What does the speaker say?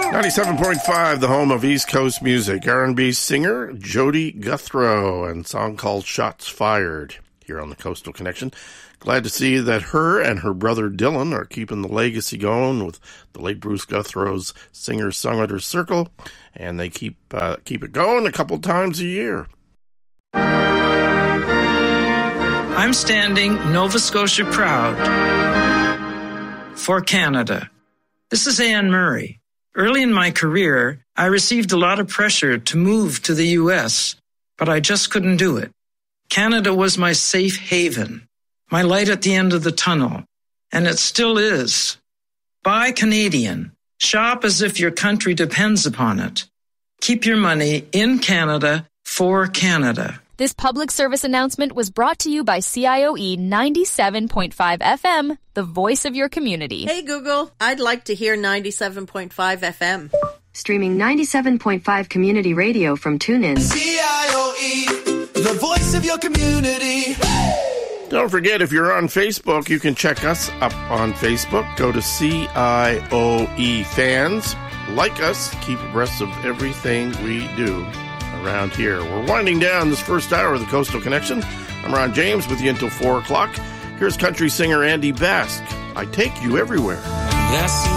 97.5, the home of East Coast music. R&B singer Jody Guthrow and a song called Shots Fired here on the Coastal Connection. Glad to see that her and her brother Dylan are keeping the legacy going with the late Bruce Guthrow's Singer-Songwriter Circle, and they keep it going a couple times a year. I'm standing Nova Scotia proud for Canada. This is Anne Murray. Early in my career, I received a lot of pressure to move to the U.S., but I just couldn't do it. Canada was my safe haven, my light at the end of the tunnel, and it still is. Buy Canadian. Shop as if your country depends upon it. Keep your money in Canada for Canada. This public service announcement was brought to you by CIOE 97.5 FM, the voice of your community. Hey Google, I'd like to hear 97.5 FM. Streaming 97.5 community radio from TuneIn. CIOE, the voice of your community. Don't forget, if you're on Facebook, you can check us up on Facebook. Go to CIOE Fans. Like us, keep abreast of everything we do around here. We're winding down this first hour of the Coastal Connection. I'm Ron James with you until 4 o'clock. Here's country singer Andy Basque. I Take You Everywhere.